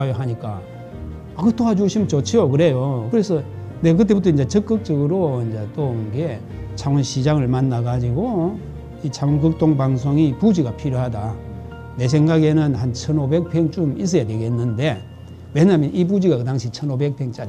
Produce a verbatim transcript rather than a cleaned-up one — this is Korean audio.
하니까 아, 그 도와주시면 좋지요. 그래요. 그래서 내가 그때부터 이제 적극적으로 이제 또 온 게 창원시장을 만나가지고 이 창원극동 방송이 부지가 필요하다. 내 생각에는 한 천오백 평쯤 있어야 되겠는데 왜냐하면 이 부지가 그 당시 천오백 평짜리